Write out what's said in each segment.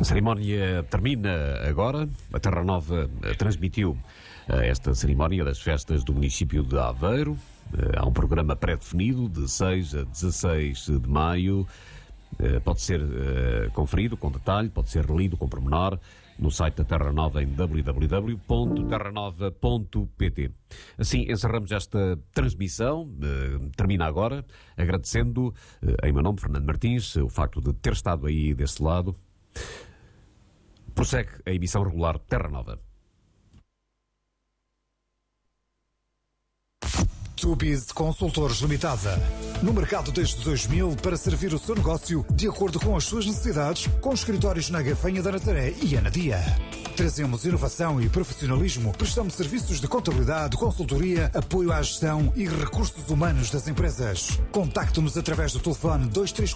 A cerimónia termina agora. A Terra Nova transmitiu esta cerimónia das festas do município de Aveiro. Há um programa pré-definido de 6 a 16 de maio. Pode ser conferido com detalhe, pode ser lido com pormenor no site da Terra Nova em www.terranova.pt. Assim encerramos esta transmissão. Termina agora, agradecendo em meu nome, Fernando Martins, o facto de ter estado aí desse lado. Prossegue a emissão regular Terra Nova. Tubiz Consultores Limitada. No mercado desde 2000 para servir o seu negócio de acordo com as suas necessidades, com escritórios na Gafanha da Nazaré e Anadia. Trazemos inovação e profissionalismo, prestamos serviços de contabilidade, consultoria, apoio à gestão e recursos humanos das empresas. Contacte-nos através do telefone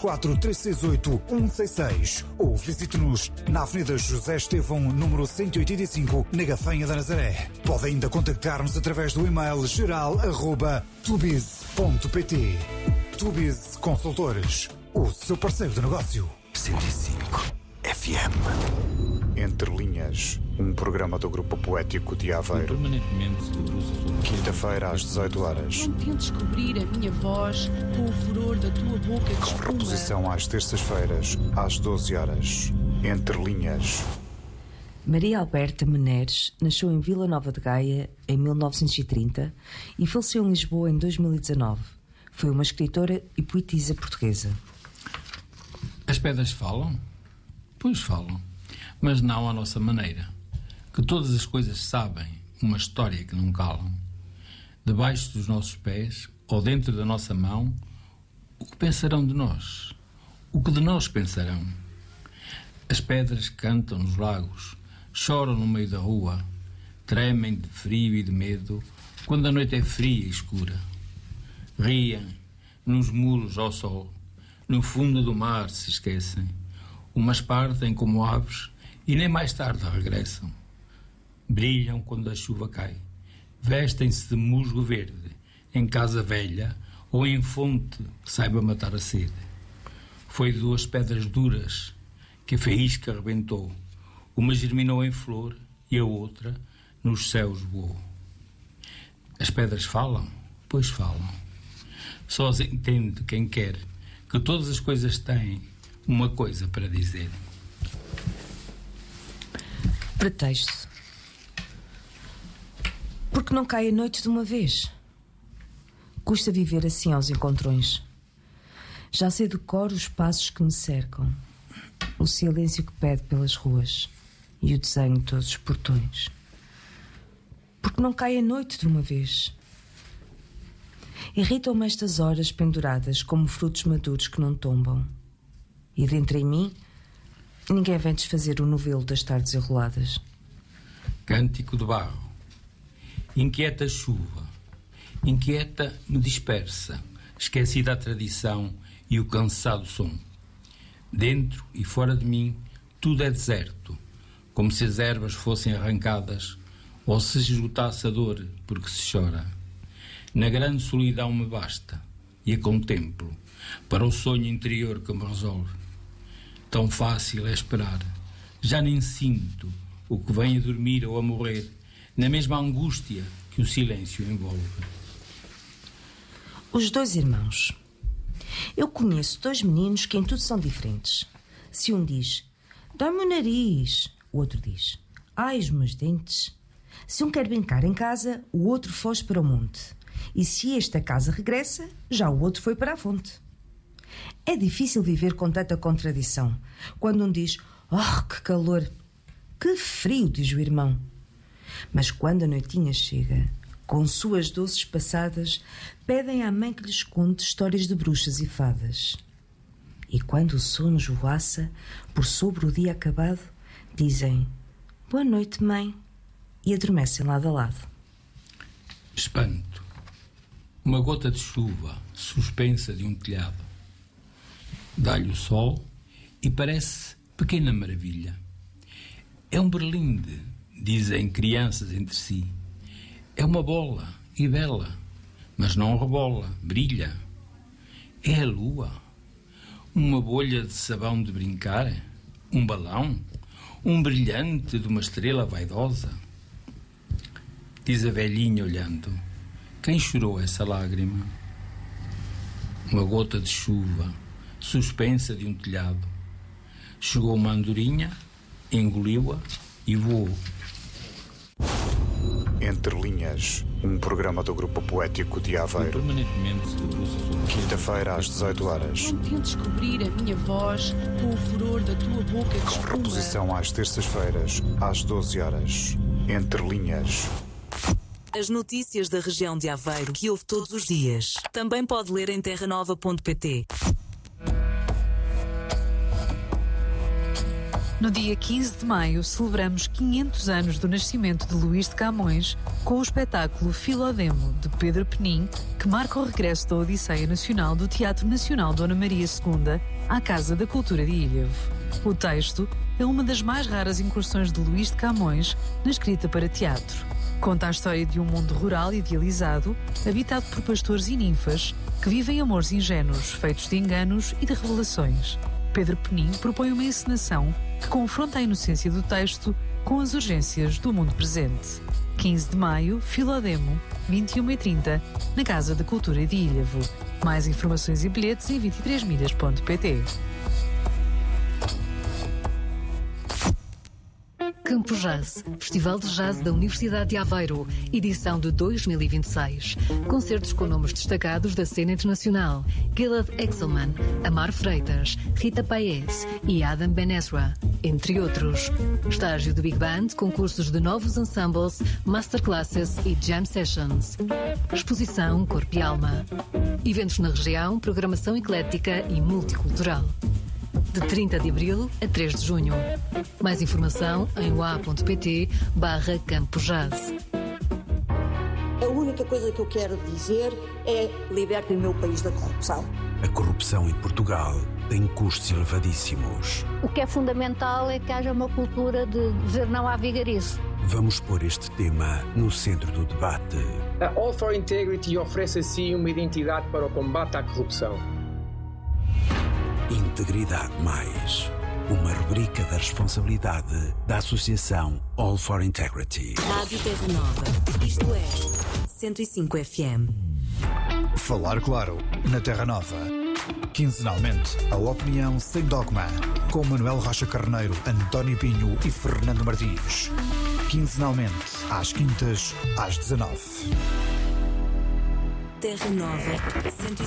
234-368-166 ou visite-nos na Avenida José Estevão, número 185, na Gafanha da Nazaré. Pode ainda contactar-nos através do e-mail geral@tubiz.pt. Tubiz Consultores, o seu parceiro de negócio. 105 FM. Entre Linhas, um programa do Grupo Poético de Aveiro. Quinta-feira às 18 horas. Não tentes cobrir a minha voz com o furor da tua boca de Com espuma. reposição às terças-feiras, às 12 horas. Entre Linhas. Maria Alberta Meneres nasceu em Vila Nova de Gaia em 1930 e faleceu em Lisboa em 2019. Foi uma escritora e poetisa portuguesa. As pedras falam? Pois falam, mas não à nossa maneira. Que todas as coisas sabem uma história que não calam. Debaixo dos nossos pés ou dentro da nossa mão, o que pensarão de nós? O que de nós pensarão? As pedras cantam nos lagos, choram no meio da rua, tremem de frio e de medo quando a noite é fria e escura. Riem nos muros ao sol, no fundo do mar se esquecem. Umas partem como aves e nem mais tarde regressam. Brilham quando a chuva cai, vestem-se de musgo verde, em casa velha ou em fonte que saiba matar a sede. Foi de duas pedras duras que a faísca arrebentou. Uma germinou em flor e a outra nos céus voou. As pedras falam? Pois falam. Só se entende quem quer que todas as coisas têm uma coisa para dizer. Pretexto. Porque não cai a noite de uma vez? Custa viver assim aos encontrões. Já sei de cor os passos que me cercam, o silêncio que pede pelas ruas e o desenho de todos os portões. Porque não cai a noite de uma vez? Irritam-me estas horas penduradas como frutos maduros que não tombam. E dentro em mim, ninguém vem desfazer o novelo das tardes enroladas. Cântico de barro. Inquieta a chuva. Inquieta me dispersa, esquecida a tradição e o cansado som. Dentro e fora de mim, tudo é deserto, como se as ervas fossem arrancadas ou se esgotasse a dor porque se chora. Na grande solidão me basta e a contemplo para o sonho interior que me resolve. Tão fácil é esperar, já nem sinto o que vem a dormir ou a morrer, na mesma angústia que o silêncio envolve. Os dois irmãos. Eu conheço dois meninos que em tudo são diferentes. Se um diz, dá-me o nariz, o outro diz, ai os meus dentes. Se um quer brincar em casa, o outro foge para o monte. E se este a casa regressa, já o outro foi para a fonte. É difícil viver com tanta contradição. Quando um diz, oh, que calor, que frio, diz o irmão. Mas quando a noitinha chega, com suas doces passadas, pedem à mãe que lhes conte histórias de bruxas e fadas. E quando o sono esvoaça, por sobre o dia acabado, dizem, boa noite, mãe, e adormecem lado a lado. Espanto. Uma gota de chuva suspensa de um telhado. Dá-lhe o sol e parece pequena maravilha. É um berlinde, dizem crianças entre si. É uma bola e bela, mas não rebola, brilha. É a lua. Uma bolha de sabão de brincar? Um balão? um brilhante de uma estrela vaidosa? Diz a velhinha olhando: quem chorou essa lágrima? Uma gota de chuva suspensa de um telhado. Chegou uma andorinha, engoliu-a e voou. Entre Linhas, um programa do Grupo Poético de Aveiro. Permanentemente se debruça sobre Quinta-feira às 18 horas. Não tentes descobrir a minha voz com o furor da tua boca que Com espuma. reposição às terças-feiras, às 12 horas. Entre Linhas. As notícias da região de Aveiro que ouve todos os dias. Também pode ler em terranova.pt. No dia 15 de maio, celebramos 500 anos do nascimento de Luís de Camões com o espetáculo Filodemo, de Pedro Penin, que marca o regresso da Odisseia Nacional do Teatro Nacional Dona Maria II à Casa da Cultura de Ilhavo. O texto é uma das mais raras incursões de Luís de Camões na escrita para teatro. Conta a história de um mundo rural idealizado, habitado por pastores e ninfas, que vivem amores ingênuos, feitos de enganos e de revelações. Pedro Penin propõe uma encenação que confronta a inocência do texto com as urgências do mundo presente. 15 de maio, Filodemo, 21h30, na Casa da Cultura de Ilhavo. Mais informações e bilhetes em 23milhas.pt. Campo Jazz, Festival de Jazz da Universidade de Aveiro, edição de 2026. Concertos com nomes destacados da cena internacional: Gilad Exelman, Amar Freitas, Rita Paez e Adam Ben Ezra, entre outros. Estágio do Big Band, concursos de novos ensembles, masterclasses e jam sessions. Exposição Corpo e Alma. Eventos na região, programação eclética e multicultural. De 30 de abril a 3 de junho. Mais informação em ua.pt/Campo Jazz. A única coisa que eu quero dizer é: libertem o meu país da corrupção. A corrupção em Portugal tem custos elevadíssimos. O que é fundamental é que haja uma cultura de dizer não à vigarice. Vamos pôr este tema no centro do debate. A All for Integrity oferece assim uma identidade para o combate à corrupção. Integridade Mais, uma rubrica da responsabilidade da Associação All for Integrity. Rádio Terra Nova, isto é 105 FM. Falar claro, na Terra Nova. Quinzenalmente, a opinião sem dogma. Com Manuel Rocha Carneiro, António Pinho e Fernando Martins. Quinzenalmente, às quintas, às 19. Terra Nova, 105.